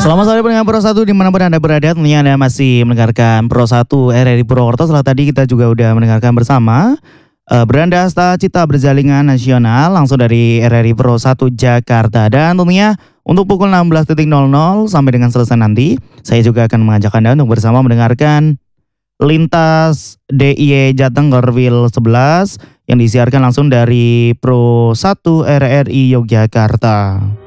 Selamat sore pendengar Pro 1 dimanapun Anda berada. Tentunya Anda masih mendengarkan Pro 1 RRI Purwokerto. Setelah tadi kita juga udah mendengarkan bersama Beranda Asta Cita Berjalingan Nasional langsung dari RRI Pro 1 Jakarta. Dan tentunya untuk pukul 16.00 sampai dengan selesai nanti, saya juga akan mengajak Anda untuk bersama mendengarkan Lintas DIY Jateng Gorwil 11 yang disiarkan langsung dari Pro 1 RRI Yogyakarta.